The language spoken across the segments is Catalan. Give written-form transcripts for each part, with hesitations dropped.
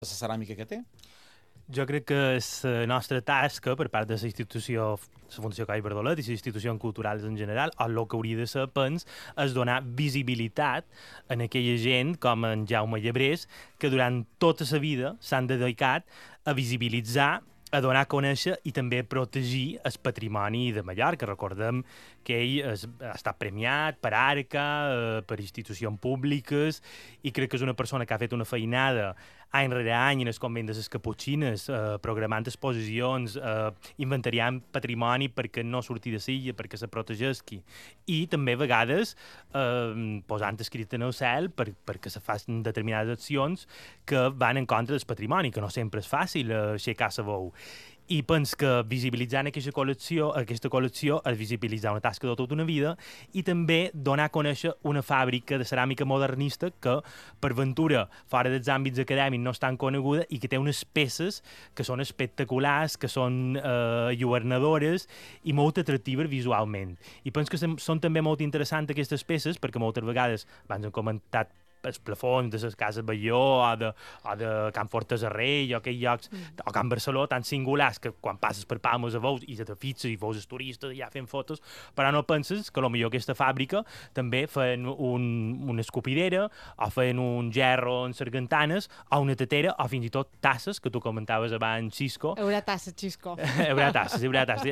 la ceràmica que té? Jo crec que és la nostra tasca per part de la institució, la Fundació Coll Bardolet i les institucions culturals en general, o el que hauria de ser, pens, és donar visibilitat en aquella gent com en Jaume Llebrés, que durant tota la vida s'han dedicat a visibilitzar, a donar a conèixer i també a protegir el patrimoni de Mallorca. Recordem que ell ha estat premiat per Arca, per institucions públiques, i crec que és una persona que ha fet una feinada any rere any en el convent de les Caputxines, programant exposicions, inventariant patrimoni perquè no surti de l'illa, perquè se protegeixi, i també a vegades posant escrit en el cel perquè se facin determinades accions que van en contra del patrimoni, que no sempre és fàcil aixecar la veu. I penso que visibilitzant aquesta col·lecció és visibilitzar una tasca de tota una vida i també donar a conèixer una fàbrica de ceràmica modernista que, per ventura, fora dels àmbits acadèmics no és tan coneguda i que té unes peces que són espectaculars, que són lluernadores i molt atractives visualment. I penso que són també molt interessants aquestes peces perquè moltes vegades, abans hem comentat els plafons de les cases Batlló o de Can Fortes a Rei o aquells llocs, o Can Barceló, tan singulars que quan passes per Palmes a veus i te fixes i veus els turistes ja fent fotos, però no penses que potser aquesta fàbrica també feien una escopidera o feien un gerro en sargantanes o una tetera o fins i tot tasses, que tu comentaves abans, Xisco. Euratassa, Xisco. Euratasses.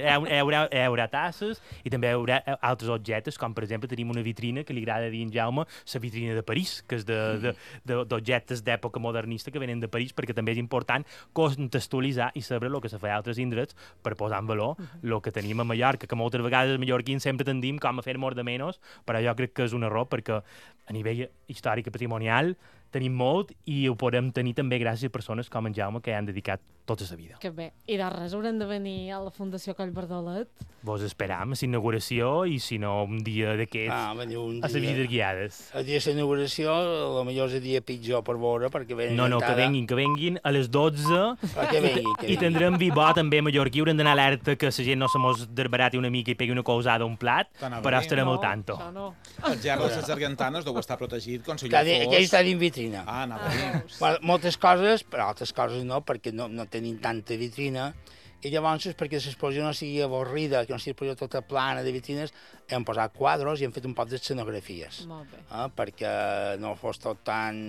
Euratasses i també altres objectes, com per exemple tenim una vitrina que li agrada dir en Jaume, la vitrina de París, que és d'objectes d'època modernista que venen de París, perquè també és important contextualitzar i saber el que se fa a altres indrets per posar en valor el que tenim a Mallorca, que moltes vegades els mallorquins sempre tendim com a fer molt de menys, però jo crec que és un error perquè a nivell històric i patrimonial tenim molt i ho podem tenir també gràcies a persones com en Jaume que hi han dedicat tota la vida. Que bé. I de res haurem de venir a la Fundació Coll Bardolet? Vos esperam a la inauguració i si no un dia d'aquests a les visites guiades. El dia de la inauguració potser és el dia pitjor per veure perquè venen No, que venguin a les 12 que venguin. I tindrem vi bo també mallorquí, haurem d'anar alerta que la gent no se mos desbarati una mica i pegui una causada a un plat, però estarem al tanto. No. El gerro de les argantanes deu estar protegit, com si allò fos... Aquell està dins vitrina. Anava bé. Bueno, moltes coses, però altres coses no, perquè no tenim tanta vitrina. I llavors, perquè l'exposició no sigui avorrida, que no sigui exposició tota plana de vitrines, hem posat quadros i hem fet un poc d'escenografies. Molt bé. Perquè no fos tot tan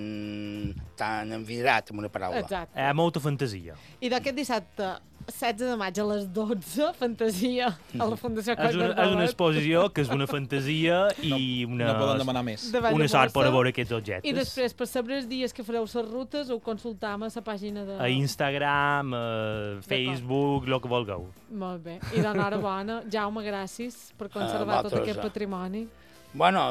envidrat, amb una paraula. Exacte. Hi ha molta fantasia. I d'aquest dissabte, 16 de maig a les 12, fantasia a la Fundació Coll Bardolet. És una exposició que és una fantasia i No poden demanar més. una sort per veure aquests objectes. I després, per saber els dies que fareu les rutes, ho consultam a la pàgina de... A Instagram, a Facebook, el que vulgueu. Molt bé. I d'enhorabona. Jaume, gràcies per conservar tot aquest patrimoni. Bueno,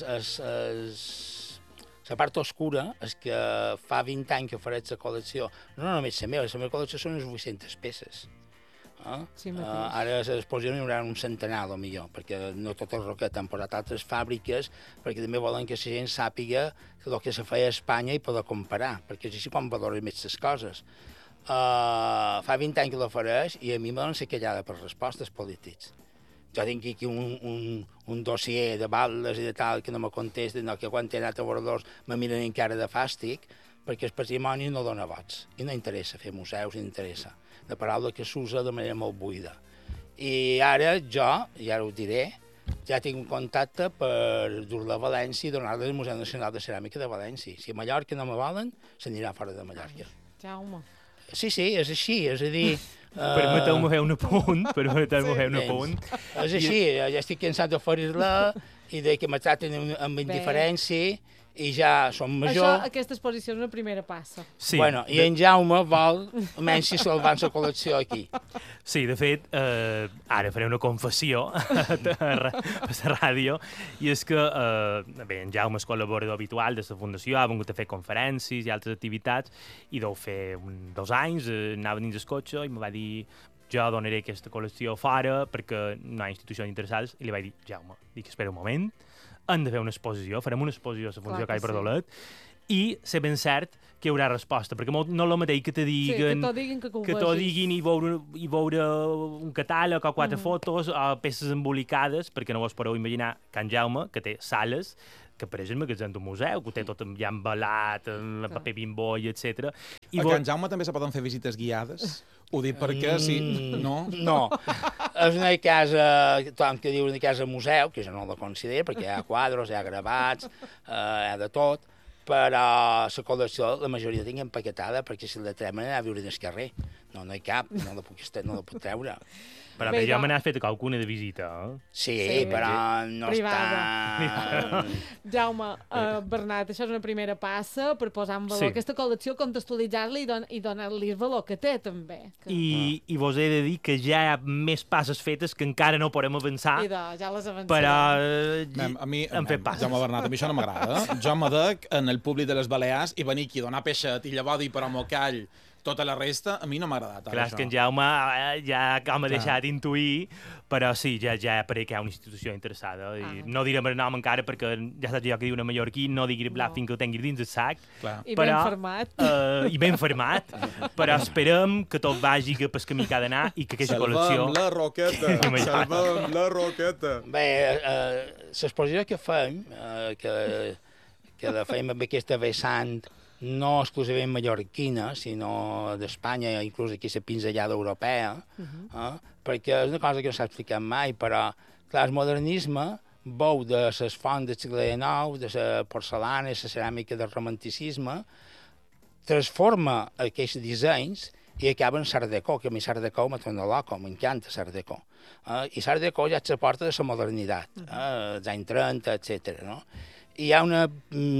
la part oscura és que fa 20 anys que faré la col·lecció, no només la meva col·lecció són unes 800 peces. Sí, mateix. Ara a l'exposició n'hi haurà un centenar, millor, perquè no tot el roquet han posat altres fàbriques, perquè també volen que la gent sàpiga el que se feia a Espanya i poder comparar, perquè és així quan valores més les coses. Fa 20 anys que l'ofereix i a mi me donen ser callada per respostes polítics. Jo tinc aquí un dossier de baldes i de tal que no me contesten, que quan he anat a Bordós me miren encara de fàstic, perquè el patrimoni no dona vots i no interessa fer museus, no interessa. La paraula que s'usa de manera molt buida. I ara jo, i ara ho diré, ja tinc un contacte per dur-la a València i donar-la al Museu Nacional de Ceràmica de València. Si a Mallorca no me volen, s'anirà fora de Mallorca. Jaume. Sí, és així, és a dir... Permeteu-me fer un apunt, És així, ja estic cansat d'oferir-la i de que me traten amb indiferència i ja som major. Aquesta exposició és una primera passa. Sí. Bueno, i en Jaume vol, almenys si se'l van la col·lecció aquí. Sí, de fet, ara faré una confessió a la ràdio, i és que bé, en Jaume és col·laborador habitual de la Fundació, ha vingut a fer conferències i altres activitats, i deu fer 2 anys, anava dins el cotxe i em va dir jo donaré aquesta col·lecció fora perquè no hi ha institucions interessades, i li vaig dir, Jaume, espera un moment, hem de fer una exposició, farem una exposició a la Fundació Coll Bardolet, i sé ben cert que hi haurà resposta, perquè no és el mateix que te diguen, que t'ho diguin i veure un catàleg o 4 fotos o peces embolicades, perquè no vos podeu imaginar Can Jaume, que té sales que apareix al magatzem d'un museu, que ho té tot ja embalat, en paper bimbo i etc. A Can Jaume també se poden fer visites guiades? Ho dic perquè, sí, no? No, és una casa, tothom que diu una casa museu, que jo no la considero, perquè hi ha quadros, hi ha gravats, hi ha de tot, però la col·lecció la majoria tinc empaquetada, perquè si la tremen anar a viure en el carrer. No hi cap, no la puc treure. Però bé, jo me n'he fet qualcuna de visita, eh? Sí, però no privada. està... Jaume, Bernat, això és una primera passa per posar en valor aquesta col·lecció, contextualitzar-la i donar-li el valor que té, també. I vos he de dir que ja hi ha més passes fetes que encara no podem avançar. Ja les avancem. Però A mi, hem fet passes. Jaume Bernat, a mi això no m'agrada. Jo me dec en el públic de les Balears i venir aquí a donar peixet i llavors dir però mocall tota la resta, a mi no m'ha agradat. Clar, és que en Jaume ja com ha deixat intuir, però sí, ja apareix que hi ha una institució interessada. I no direm el nom encara perquè ja saps jo que diu una mallorquí, no digui blat fins que ho tinguis dins el sac. I ben format. I ben format, però esperem que tot vagi cap el camí que ha d'anar i que aquesta col·lecció... Salvem la roqueta, salvem la roqueta. Bé, l'exposició que fem, que la fem amb aquesta vessant no exclusivament mallorquina, sinó d'Espanya, inclús aquí la pinzellada europea, perquè és una cosa que no s'ha explicat mai, però, clar, el modernisme veu de les fonts del segle XIX, de la porcelana, la ceràmica del romanticisme, transforma aquests dissenys i acaba en Art Deco, que a mi Art Deco me torna loco, m'encanta Art Deco. I Art Deco ja se porta de la modernitat, els anys 30, etc. No? Hi ha una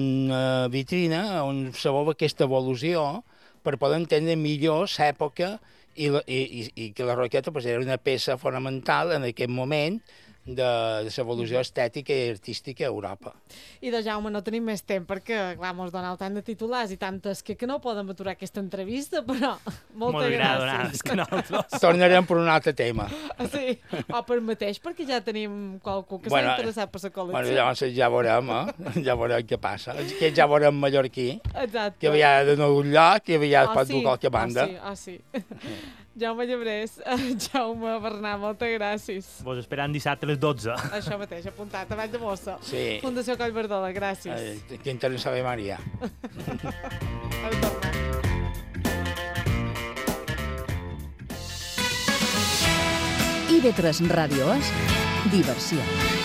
vitrina on se veu aquesta evolució per poder entendre millor l'època i que la roqueta era una peça fonamental en aquest moment de l'evolució estètica i artística a Europa. I de Jaume, no tenim més temps perquè, clar, mos donau tant de titulars i tantes que no podem aturar aquesta entrevista, però moltes gràcies. Tornarem per un altre tema. Sí, o per mateix, perquè ja tenim qualcú que s'ha interessat per la col·lecció. Bueno, llavors ja veurem, ja veurem què passa. Que ja veurem mallorquí, exacte, que havia d'anar a un lloc i havia pot dur qualque banda. Sí. Jaume Llebrés, Jaume Bernat, moltes gràcies. Vos esperant dissabte a les 12. Això mateix, apuntat, a Vall de Bossa. Sí. Fundació Collverdola, gràcies. Que interessava Maria. Al tornar. IB3 Ràdio és diversió.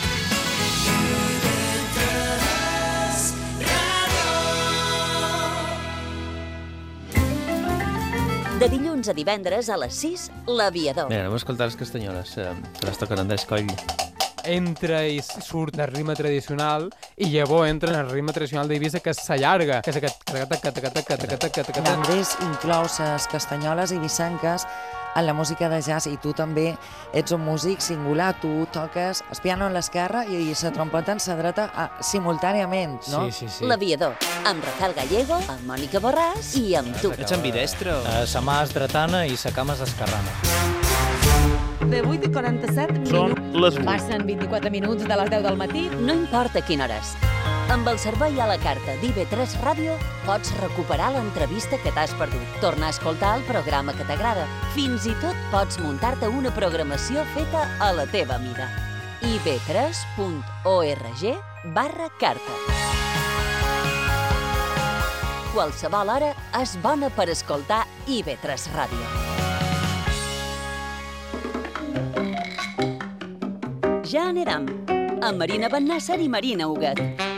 De dilluns a divendres a les 6, l'Aviador. Mira, anem a escoltar les castanyoles, que les toquen Andrés Coll. Entra i surt el ritme tradicional i llavors entra en el ritme tradicional d'Eivissa, que s'allarga, que és aquest... L'Andrés inclou les castanyoles eivissenques en la música de jazz i tu també ets un músic singular, tu toques el piano en l'esquerra i la trompeta en la dreta simultàniament, no? Sí. L'Aviador, amb Rafael Gallego, amb Mònica Borràs i amb tu. Ets ambidestro? Sa mà és dretana i sa cama és esquerrana. De 8 i 47 minuts. Són les 8. Passen 24 minuts de les 10 del matí. No importa quina hora és. Amb el servei a la carta d'IB3 Ràdio pots recuperar l'entrevista que t'has perdut, tornar a escoltar el programa que t'agrada. Fins i tot pots muntar-te una programació feta a la teva mida. ib3.org/carta. Qualsevol hora és bona per escoltar IB3 Ràdio. Ja anirem, amb Marina Bennàsser i Marina Huguet.